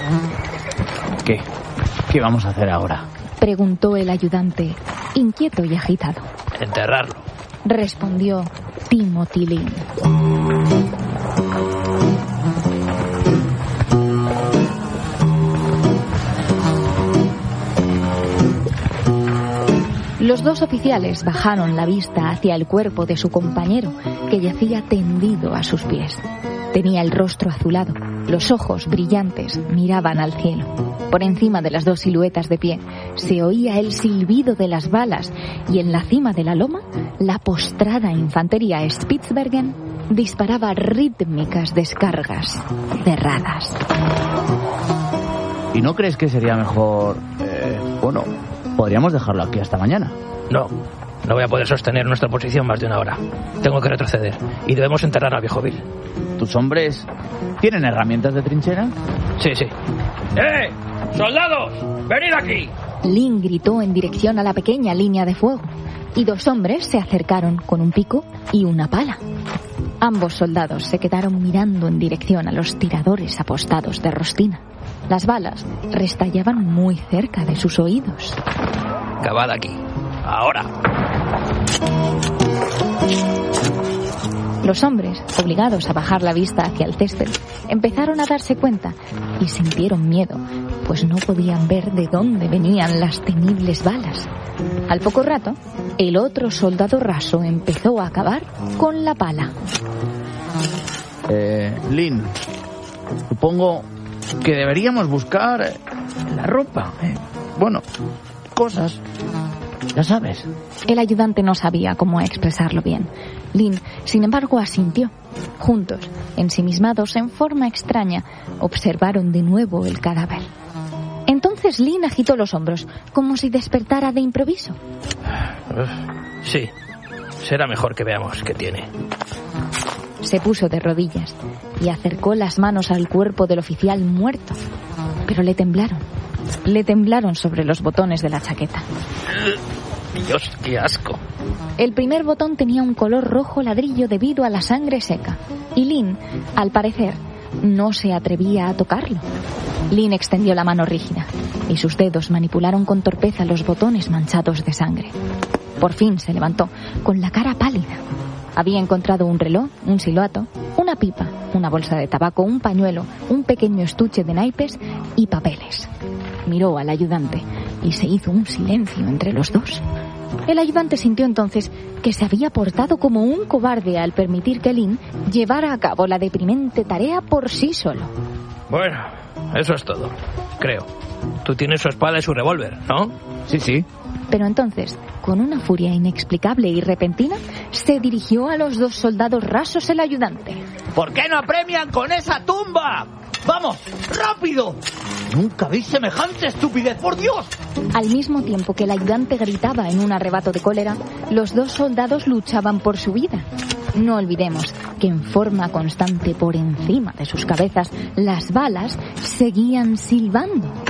¿Qué vamos a hacer ahora? Preguntó el ayudante, inquieto y agitado. Enterrarlo. Respondió Timothy Lin. Los dos oficiales bajaron la vista hacia el cuerpo de su compañero, que yacía tendido a sus pies. Tenía el rostro azulado, los ojos brillantes miraban al cielo. Por encima de las dos siluetas de pie se oía el silbido de las balas y en la cima de la loma la postrada infantería Spitsbergen disparaba rítmicas descargas cerradas. ¿Y no crees que sería mejor... podríamos dejarlo aquí hasta mañana? No voy a poder sostener nuestra posición más de una hora. Tengo que retroceder y debemos enterrar al viejo Bill. ¿Tus hombres tienen herramientas de trinchera? Sí. ¡Soldados! ¡Venid aquí! Lin gritó en dirección a la pequeña línea de fuego y dos hombres se acercaron con un pico y una pala. Ambos soldados se quedaron mirando en dirección a los tiradores apostados de Rostina. Las balas restallaban muy cerca de sus oídos. Cavad aquí. Ahora. Los hombres, obligados a bajar la vista hacia el césped, empezaron a darse cuenta y sintieron miedo, pues no podían ver de dónde venían las temibles balas. Al poco rato, el otro soldado raso empezó a cavar con la pala. Lin, supongo que deberíamos buscar la ropa. Cosas. Ya sabes. El ayudante no sabía cómo expresarlo bien. Lin, sin embargo, asintió. Juntos, ensimismados en forma extraña, observaron de nuevo el cadáver. Entonces Lin agitó los hombros, como si despertara de improviso. Sí, será mejor que veamos qué tiene. Se puso de rodillas y acercó las manos al cuerpo del oficial muerto, pero le temblaron. Le temblaron sobre los botones de la chaqueta. Dios, qué asco. El primer botón tenía un color rojo ladrillo debido a la sangre seca, y Lin, al parecer, no se atrevía a tocarlo. Lin extendió la mano rígida y sus dedos manipularon con torpeza los botones manchados de sangre. Por fin se levantó, con la cara pálida. Había encontrado un reloj, un silbato, una pipa, una bolsa de tabaco, un pañuelo, un pequeño estuche de naipes y papeles. Miró al ayudante y se hizo un silencio entre los dos. El ayudante sintió entonces que se había portado como un cobarde al permitir que Lin llevara a cabo la deprimente tarea por sí solo. Bueno, eso es todo, creo. Tú tienes su espada y su revólver, ¿no? Sí. Pero entonces, con una furia inexplicable y repentina, se dirigió a los dos soldados rasos el ayudante. ¿Por qué no apremian con esa tumba? ¡Vamos, rápido! Nunca vi semejante estupidez, por Dios. Al mismo tiempo que el ayudante gritaba en un arrebato de cólera, los dos soldados luchaban por su vida. No olvidemos que en forma constante por encima de sus cabezas, las balas seguían silbando.